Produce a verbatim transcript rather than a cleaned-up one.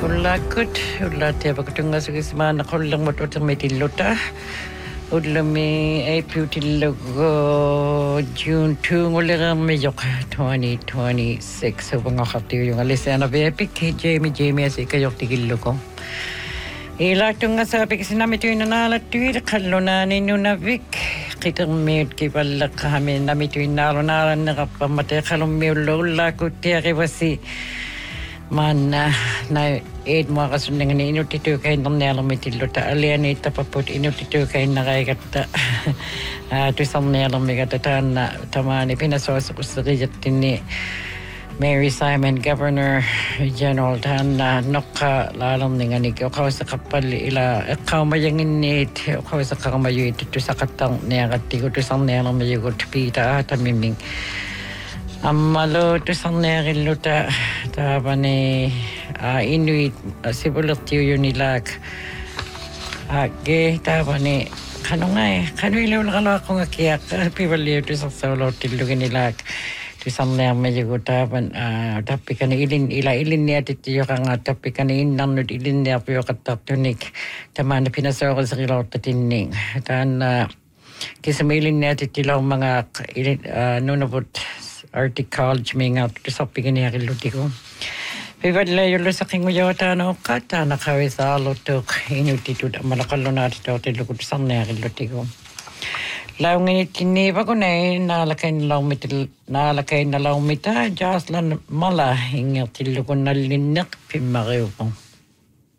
Kullakut ullaatia pakutungasukismaana qullermut utermitillutta ullami April-tillugu June tuungullerermiyoq twenty twenty-six upangoqartiguйunгалисаана виапик Jamie Jamie асикаёртигиллуку илаактунгаасаапиксинамитуиннаалаттугил қаллунааниnnunavik qitermiut kipalleqqahami namituinnaalunaarannеқарпамма теқалуммиуллууllaakuttiaqivasi Manna na eet muaqasunnangani inutituukainnernialermitilluta alianiittapaput inutituukainneraigatta tusarnialermigata taanna tamaani pinasuasuqusseqiyattinni Mary Simon Governor General taanna noqqa laalerninganik oqauseqarpalli ila eqqaumayanginniit oqauseqarmayuit tusaqattarniaqattigu tusarnialermiyugut piita aatamimming Ammalu tusarniarilluta taapani inuit sipulertiuyunilaak age taapani qanungai qanuiluulaqaluaqqungakiaq pivalliu tusarsaulortilluginilaak tusarniarmayugu taapan tappikani ilin ila ilinniatittiyoqanga tappikani innarnut ilinniarpiuqattartunik tamaana pinasooqiseriloortatinning taanna kisamilinniatittilaumanga nunavut Arctic College minga tusappiganiaqillutigu Pivallayullusaqinguyotaanoqqa taanaqavisaaluttuq inutitut amalaqallunaatitoortilluku tusarniaqillutigu Launginittinniivakunai naalakainnalarmitil naalakainnalaumita Jaslan Mala ingertillukunnallinneq pimmariupu